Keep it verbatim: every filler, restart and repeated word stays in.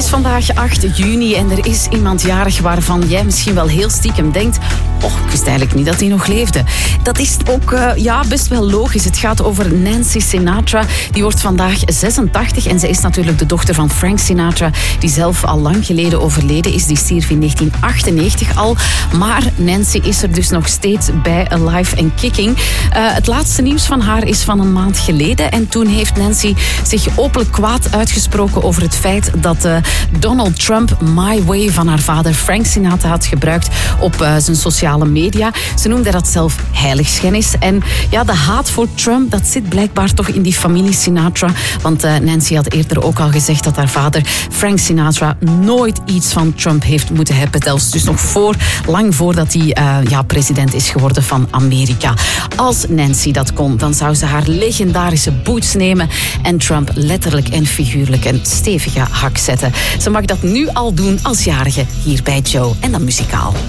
is vandaag acht juni en er is iemand jarig waarvan jij misschien wel heel stiekem denkt: oh, ik wist eigenlijk niet dat hij nog leefde. Dat is ook uh, ja, best wel logisch. Het gaat over Nancy Sinatra. Die wordt vandaag zesentachtig en ze is natuurlijk de dochter van Frank Sinatra, die zelf al lang geleden overleden is. Die stierf in negentien achtennegentig al. Maar Nancy is er dus nog steeds bij, alive and kicking. Uh, het laatste nieuws van haar is van een maand geleden. En toen heeft Nancy zich openlijk kwaad uitgesproken over het feit dat uh, Donald Trump My Way van haar vader Frank Sinatra had gebruikt op uh, zijn sociale media. Ze noemde dat zelf heiligschennis. En ja, de haat voor Trump, dat zit blijkbaar toch in die familie Sinatra. Want uh, Nancy had eerder ook al gezegd dat haar vader Frank Sinatra nooit iets van Trump heeft moeten hebben. Zelfs dus nog voor, lang voordat hij uh, ja, president is geworden van Amerika. Als Nancy dat kon, dan zou ze haar legendarische boots nemen en Trump letterlijk en figuurlijk een stevige hak zetten. Ze mag dat nu al doen als jarige hier bij Joe en dan muzikaal.